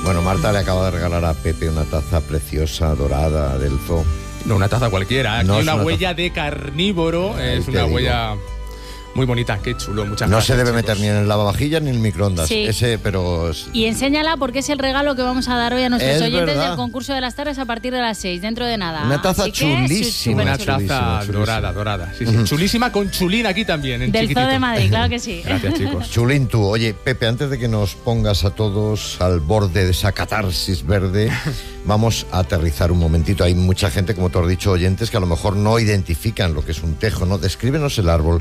Bueno, Marta le acaba de regalar a Pepe una taza preciosa, dorada, del zoo. No, una taza cualquiera. Aquí No es una una huella de carnívoro. Es una huella muy bonita. Qué chulo. Muchas No gracias, se debe chicos. meter ni en el lavavajillas ni en el microondas. Sí. Pero... Y enséñala porque es el regalo que vamos a dar hoy a nuestros Es oyentes verdad. del concurso de las tardes a partir de las 6, dentro de nada. Una taza Así que, chulísima. Una superchulo. taza Chulísima. dorada. Sí, sí. Chulísima con chulín aquí también, en Del chiquitito. Zoo de Madrid, claro que sí. Gracias, chicos. Chulín tú. Oye, Pepe, antes de que nos pongas a todos al borde de esa catarsis verde, vamos a aterrizar un momentito. Hay mucha gente, como tú has dicho, oyentes, que a lo mejor no identifican lo que es un tejo, ¿no? Descríbenos el árbol.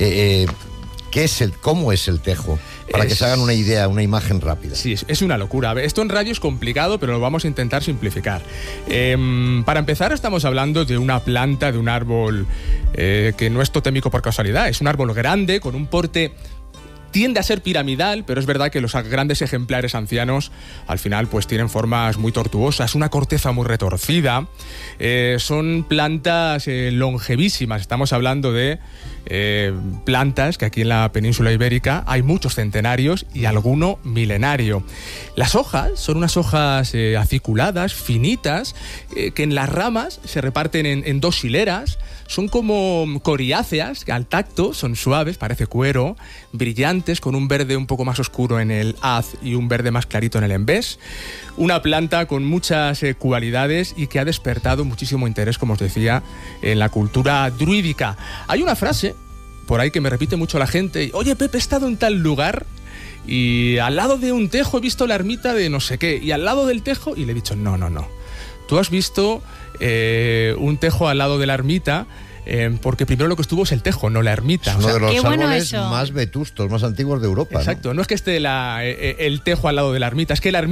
¿Cómo es el tejo? Para que se hagan una idea, una imagen rápida. Sí, es una locura. A ver, esto en radio es complicado, pero lo vamos a intentar simplificar. Para empezar, estamos hablando de una planta, de un árbol que no es totémico por casualidad. Es un árbol grande, con un porte... Tiende a ser piramidal, pero es verdad que los grandes ejemplares ancianos al final pues tienen formas muy tortuosas, una corteza muy retorcida. Son plantas longevísimas. Estamos hablando de plantas que aquí en la península ibérica hay muchos centenarios y alguno milenario. Las hojas son unas hojas aciculadas, finitas, que en las ramas se reparten en dos hileras. Son como coriáceas, que al tacto son suaves, parece cuero, brillantes, con un verde un poco más oscuro en el haz y un verde más clarito en el embés. Una planta con muchas cualidades y que ha despertado muchísimo interés, como os decía, en la cultura druídica. Hay una frase por ahí que me repite mucho la gente: oye, Pepe, he estado en tal lugar y al lado de un tejo he visto la ermita de no sé qué, y al lado del tejo, y le he dicho, no. Tú has visto un tejo al lado de la ermita, porque primero lo que estuvo es el tejo, no la ermita. Es uno de los qué bueno árboles eso. más vetustos, más antiguos de Europa. Exacto, no es que esté el tejo al lado de la ermita, es que la ermita